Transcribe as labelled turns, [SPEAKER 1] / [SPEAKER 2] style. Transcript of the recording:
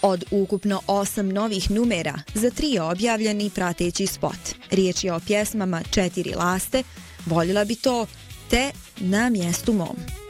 [SPEAKER 1] Od ukupno 8 novih numera, za 3 je objavljen i prateći spot. Riječ je o pjesmama 4 laste, Voljela bi to, te Na mjestu mom.